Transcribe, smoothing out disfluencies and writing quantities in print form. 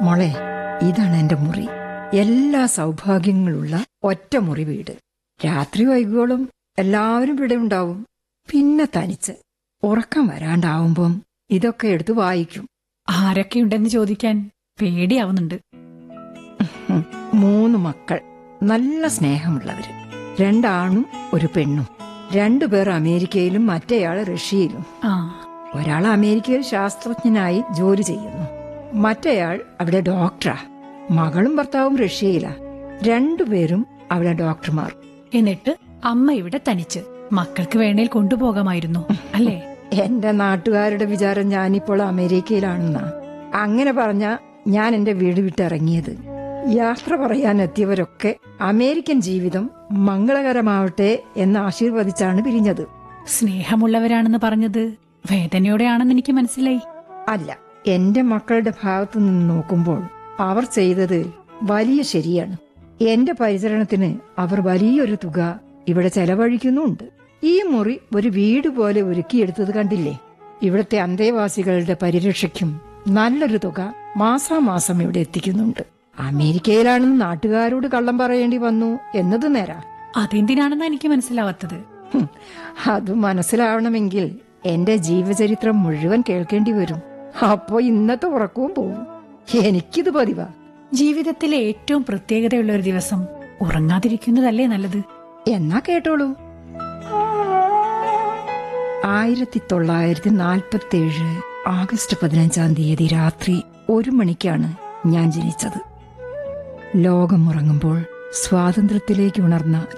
മോളെ, ഇതാണ് എന്റെ മുറി. എല്ലാ സൗഭാഗ്യങ്ങളുള്ള ഒറ്റമുറി വീട്. രാത്രി വൈകുകളും എല്ലാവരും ഇവിടെ ഉണ്ടാവും. പിന്നെ തനിച്ച് ഉറക്കം വരാണ്ടാവുമ്പം ഇതൊക്കെ എടുത്ത് വായിക്കും. ആരൊക്കെയുണ്ടെന്ന് ചോദിക്കാൻ പേടിയാവുന്നുണ്ട്. 3 മക്കൾ, നല്ല സ്നേഹമുള്ളവര്. 2 ആണും 1 പെണ്ണും. 2 പേർ അമേരിക്കയിലും മറ്റേയാള് റഷ്യയിലും. ഒരാൾ അമേരിക്കയിൽ ശാസ്ത്രജ്ഞനായി ജോലി ചെയ്യുന്നു, മറ്റേയാൾ അവിടെ ഡോക്ടറാ. മകളും ഭർത്താവും റഷ്യയിലാ. 2 പേരും അവിടെ ഡോക്ടർമാർ. എന്നിട്ട് അമ്മ ഇവിടെ തനിച്ച്. മക്കൾക്ക് വേണേൽ കൊണ്ടുപോകാമായിരുന്നു അല്ലേ? എന്റെ നാട്ടുകാരുടെ വിചാരം ഞാനിപ്പോൾ അമേരിക്കയിലാണെന്നാ. അങ്ങനെ പറഞ്ഞ ഞാൻ എന്റെ വീട് വിട്ടിറങ്ങിയത്. യാത്ര പറയാൻ എത്തിയവരൊക്കെ അമേരിക്കൻ ജീവിതം മംഗളകരമാവട്ടെ എന്ന് ആശീർവദിച്ചാണ് പിരിഞ്ഞത്. സ്നേഹമുള്ളവരാണെന്ന് പറഞ്ഞത് വേദനയോടെയാണെന്ന് എനിക്ക് മനസ്സിലായി. അല്ല, എന്റെ മക്കളുടെ ഭാഗത്തു നിന്ന് നോക്കുമ്പോൾ അവർ ചെയ്തത് വലിയ ശരിയാണ്. എന്റെ പരിചരണത്തിന് അവർ വലിയൊരു തുക ഇവിടെ ചെലവഴിക്കുന്നുണ്ട്. ഈ മുറി ഒരു വീട് പോലെ ഒരുക്കിയെടുത്തത് കണ്ടില്ലേ? ഇവിടുത്തെ അന്തേവാസികളുടെ പരിരക്ഷയ്ക്കും നല്ലൊരു തുക മാസാമാസം ഇവിടെ എത്തിക്കുന്നുണ്ട്. അമേരിക്കയിലാണെന്ന് നാട്ടുകാരോട് കള്ളം പറയേണ്ടി വന്നു എന്നത് നേരാ. അതെന്തിനാണെന്ന് എനിക്ക് മനസ്സിലാവാത്തത്. അത് മനസ്സിലാവണമെങ്കിൽ എന്റെ ജീവചരിത്രം മുഴുവൻ കേൾക്കേണ്ടി വരും. അപ്പോ ഇന്നത്തെ ഉറക്കവും പോവും. എനിക്കിത് പതിവാ. ജീവിതത്തിലെ ഏറ്റവും പ്രത്യേകതയുള്ള ഒരു ദിവസം ഉറങ്ങാതിരിക്കുന്നതല്ലേ നല്ലത്? എന്നാ കേട്ടോളൂ. 1947 ആഗസ്റ്റ് 15-ാം തീയതി രാത്രി 1 മണിക്കാണ് ഞാൻ ജനിച്ചത്. ലോകം ഉറങ്ങുമ്പോൾ സ്വാതന്ത്ര്യത്തിലേക്ക് ഉണർന്ന